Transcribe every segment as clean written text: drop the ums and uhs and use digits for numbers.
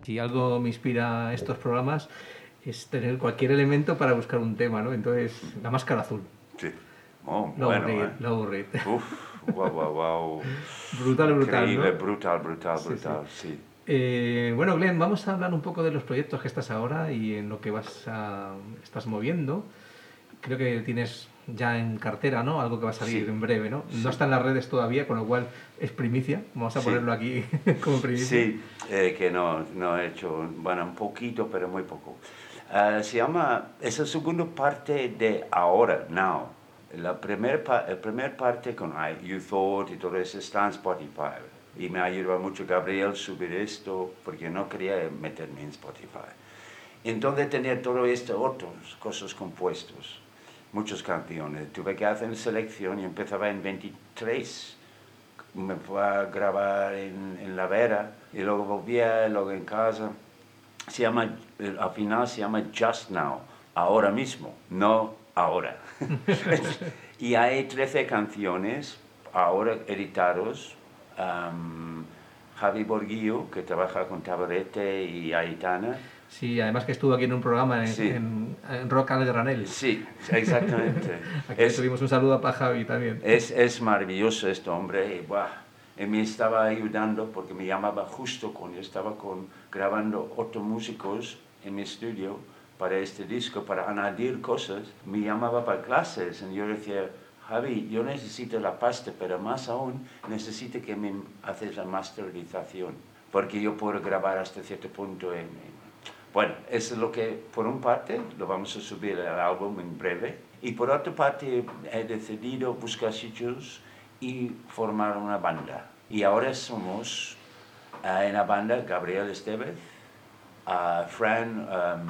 Si algo me inspira estos programas es tener cualquier elemento para buscar un tema, ¿no? Entonces, la máscara azul. Sí. Oh, Low bueno, Reed, Low Reed. Uf, wow. Brutal, Increíble, ¿no? brutal, sí. Bueno, Glenn, vamos a hablar un poco de los proyectos que estás ahora y en lo que estás moviendo. Creo que tienes ya en cartera, ¿no? Algo que va a salir Sí. en breve, ¿no? Sí. No está en las redes todavía, con lo cual es primicia. Vamos a ponerlo aquí como primicia. Sí, que no he hecho, bueno, un poquito, pero muy poco. Se llama, es la segunda parte de ahora, now. La primera parte con You Thought y todo eso está en Spotify. Y me ayudó mucho Gabriel subir esto, porque no quería meterme en Spotify. Entonces tenía todo esto, otras cosas compuestos, muchas canciones. Tuve que hacer una selección y empezaba en 23. Me fue a grabar en La Vera y luego volvía, luego en casa. Al final se llama Just Now, ahora mismo, no ahora. Y hay 13 canciones ahora editados. Javi Borguillo, que trabaja con Tabarete y Aitana. Sí, además que estuvo aquí en un programa en Rock al Granel. Sí, exactamente. Aquí tuvimos un saludo para Javi también. Es maravilloso este hombre. Y me estaba ayudando porque me llamaba justo cuando estaba grabando otros músicos en mi estudio para este disco, para añadir cosas. Me llamaba para clases y yo decía, Javi, yo necesito la pasta, pero más aún necesito que me haces la masterización, porque yo puedo grabar hasta cierto punto. Bueno, eso es lo que, por una parte, lo vamos a subir al álbum en breve, y por otra parte he decidido buscar sitios y formar una banda. Y ahora somos en la banda Gabriel Estevez, Fran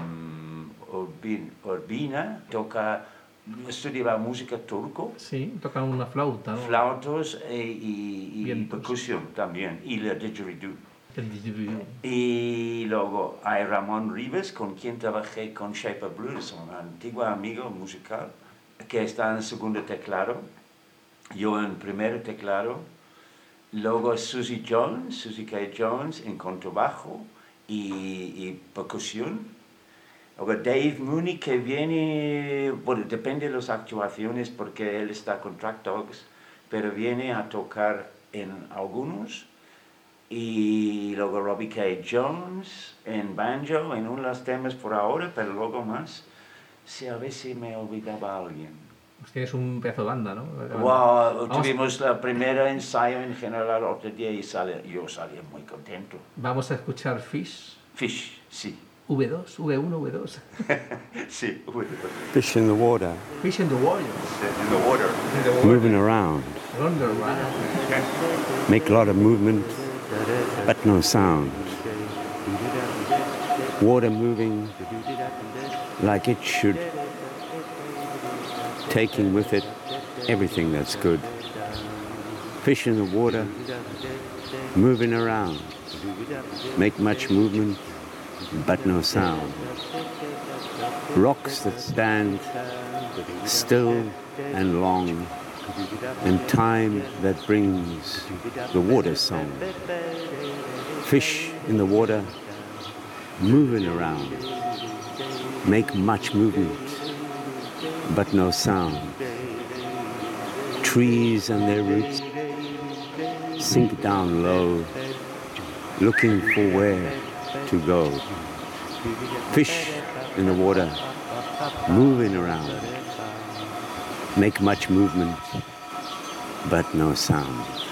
Urbina, estudiaba música turco. Sí, toca una flauta, ¿no? Flautos y percusión también, y la didgeridoo. Y luego hay Ramón Rivas, con quien trabajé con Shape of Blues, un antiguo amigo musical, que está en el segundo teclado, yo en el primer teclado. Luego Susie K. Jones en contrabajo y percusión. Luego Dave Mooney, que viene, bueno, depende de las actuaciones porque él está con Track Dogs, pero viene a tocar en algunos. Y luego Robbie K. Jones en banjo, en uno de los temas por ahora, pero luego más. Sí, a veces me olvidaba alguien. Pues tienes un pedazo de banda, ¿no? Wow, tuvimos la primera ensayo en general otro día y yo salí muy contento. Vamos a escuchar Fish. Fish, sí. V2, V1, V2. Sí, V2. Fish in the water. Fish in the water. In the water. Moving around. Make a lot of movement, but no sound. Water moving like it should, taking with it everything that's good. Fish in the water, moving around. Make much movement, but no sound. Rocks that stand still and long, and time that brings the water song. Fish in the water, moving around. Make much movement, but no sound. Trees and their roots sink down low, looking for where to go. Fish in the water, moving around. Make much movement, but no sound.